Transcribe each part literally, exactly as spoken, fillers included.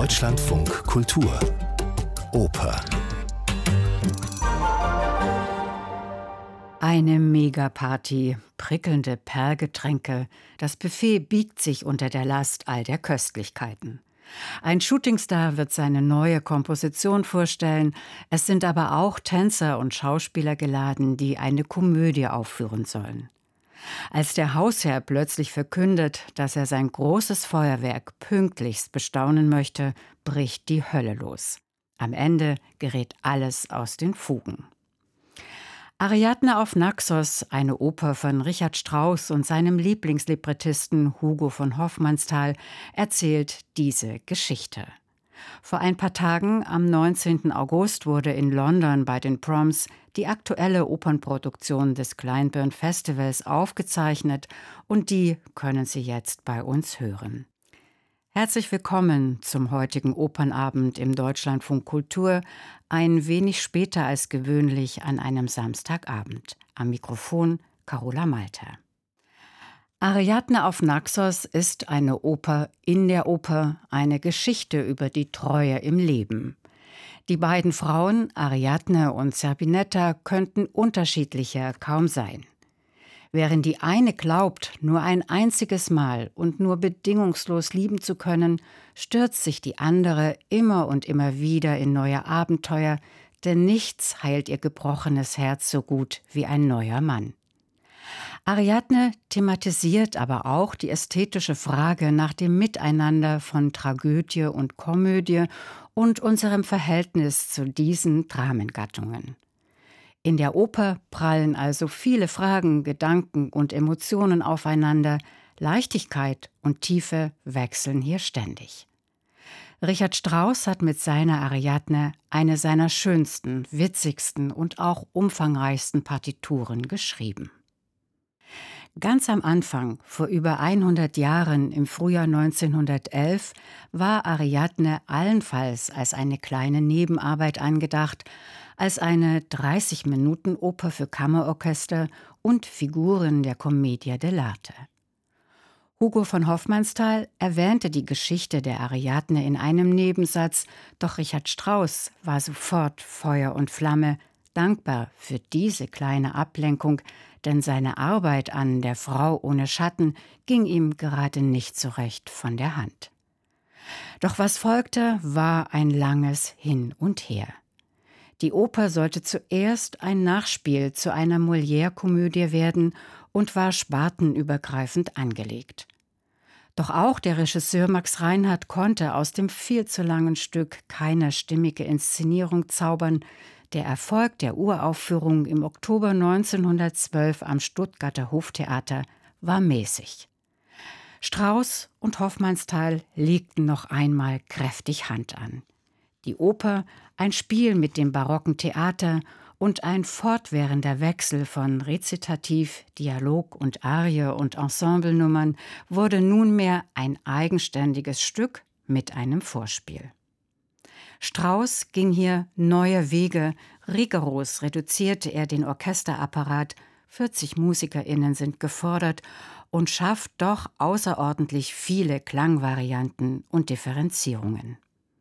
Deutschlandfunk Kultur Oper. Eine Megaparty, prickelnde Perlgetränke, das Buffet biegt sich unter der Last all der Köstlichkeiten. Ein Shootingstar wird seine neue Komposition vorstellen, es sind aber auch Tänzer und Schauspieler geladen, die eine Komödie aufführen sollen. Als der Hausherr plötzlich verkündet, dass er sein großes Feuerwerk pünktlichst bestaunen möchte, bricht die Hölle los. Am Ende gerät alles aus den Fugen. Ariadne auf Naxos, eine Oper von Richard Strauss und seinem Lieblingslibrettisten Hugo von Hofmannsthal, erzählt diese Geschichte. Vor ein paar Tagen, am neunzehnten August, wurde in London bei den Proms die aktuelle Opernproduktion des Glyndebourne Festivals aufgezeichnet und die können Sie jetzt bei uns hören. Herzlich willkommen zum heutigen Opernabend im Deutschlandfunk Kultur, ein wenig später als gewöhnlich an einem Samstagabend. Am Mikrofon Carola Malter. Ariadne auf Naxos ist eine Oper in der Oper, eine Geschichte über die Treue im Leben. Die beiden Frauen, Ariadne und Zerbinetta, könnten unterschiedlicher kaum sein. Während die eine glaubt, nur ein einziges Mal und nur bedingungslos lieben zu können, stürzt sich die andere immer und immer wieder in neue Abenteuer, denn nichts heilt ihr gebrochenes Herz so gut wie ein neuer Mann. Ariadne thematisiert aber auch die ästhetische Frage nach dem Miteinander von Tragödie und Komödie und unserem Verhältnis zu diesen Dramengattungen. In der Oper prallen also viele Fragen, Gedanken und Emotionen aufeinander. Leichtigkeit und Tiefe wechseln hier ständig. Richard Strauss hat mit seiner Ariadne eine seiner schönsten, witzigsten und auch umfangreichsten Partituren geschrieben. Ganz am Anfang, vor über hundert Jahren, im Frühjahr neunzehnhundertelf, war Ariadne allenfalls als eine kleine Nebenarbeit angedacht, als eine dreißig-Minuten-Oper für Kammerorchester und Figuren der Commedia dell'arte. Hugo von Hofmannsthal erwähnte die Geschichte der Ariadne in einem Nebensatz, doch Richard Strauss war sofort Feuer und Flamme, dankbar für diese kleine Ablenkung, denn seine Arbeit an Der Frau ohne Schatten ging ihm gerade nicht so recht von der Hand. Doch was folgte, war ein langes Hin und Her. Die Oper sollte zuerst ein Nachspiel zu einer Molière-Komödie werden und war spartenübergreifend angelegt. Doch auch der Regisseur Max Reinhardt konnte aus dem viel zu langen Stück keine stimmige Inszenierung zaubern. Der Erfolg der Uraufführung im Oktober neunzehnhundertzwölf am Stuttgarter Hoftheater war mäßig. Strauss und Hofmannsthal legten noch einmal kräftig Hand an. Die Oper, ein Spiel mit dem barocken Theater und ein fortwährender Wechsel von Rezitativ, Dialog und Arie und Ensemblenummern, wurde nunmehr ein eigenständiges Stück mit einem Vorspiel. Strauss ging hier neue Wege, rigoros reduzierte er den Orchesterapparat, vierzig MusikerInnen sind gefordert und schafft doch außerordentlich viele Klangvarianten und Differenzierungen.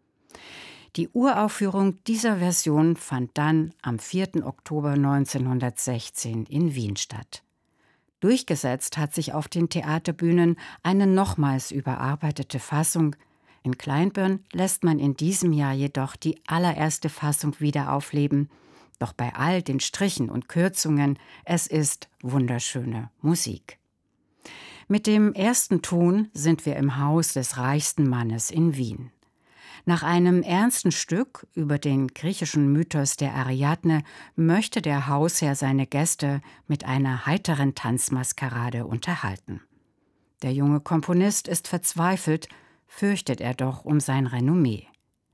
Die Uraufführung dieser Version fand dann am vierten Oktober neunzehnhundertsechzehn in Wien statt. Durchgesetzt hat sich auf den Theaterbühnen eine nochmals überarbeitete Fassung. In Glyndebourne lässt man in diesem Jahr jedoch die allererste Fassung wieder aufleben. Doch bei all den Strichen und Kürzungen, es ist wunderschöne Musik. Mit dem ersten Ton sind wir im Haus des reichsten Mannes in Wien. Nach einem ernsten Stück über den griechischen Mythos der Ariadne möchte der Hausherr seine Gäste mit einer heiteren Tanzmaskerade unterhalten. Der junge Komponist ist verzweifelt, fürchtet er doch um sein Renommee.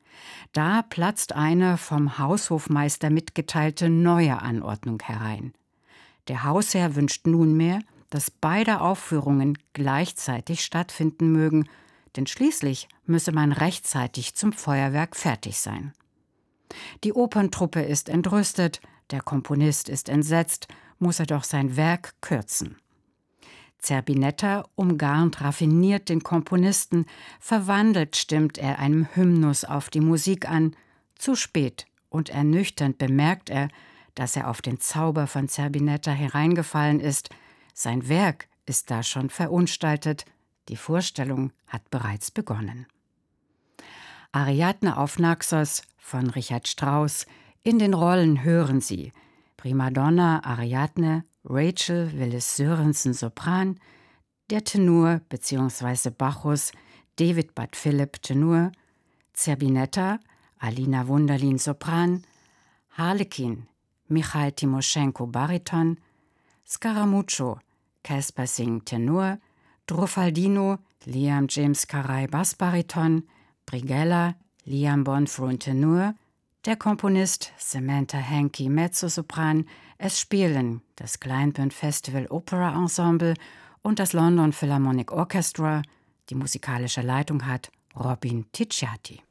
Da platzt eine vom Haushofmeister mitgeteilte neue Anordnung herein. Der Hausherr wünscht nunmehr, dass beide Aufführungen gleichzeitig stattfinden mögen, denn schließlich müsse man rechtzeitig zum Feuerwerk fertig sein. Die Operntruppe ist entrüstet, der Komponist ist entsetzt, muss er doch sein Werk kürzen. Zerbinetta umgarnt raffiniert den Komponisten, verwandelt stimmt er einem Hymnus auf die Musik an. Zu spät und ernüchternd bemerkt er, dass er auf den Zauber von Zerbinetta hereingefallen ist. Sein Werk ist da schon verunstaltet, die Vorstellung hat bereits begonnen. Ariadne auf Naxos von Richard Strauss. In den Rollen hören Sie Primadonna Ariadne, Rachel Willis Sørensen Sopran, der Tenor bzw. Bacchus David Bad Philipp Tenor, Zerbinetta Alina Wunderlin Sopran, Harlekin Michail Timoschenko Bariton, Scaramuccio Caspar Singh Tenor, Truffaldino Liam James Carey Bassbariton, Brighella Liam Bonfrun Tenor, der Komponist Samantha Hankey Mezzosopran. Es spielen das Glyndebourne Festival Opera Ensemble und das London Philharmonic Orchestra. Die musikalische Leitung hat Robin Ticciati.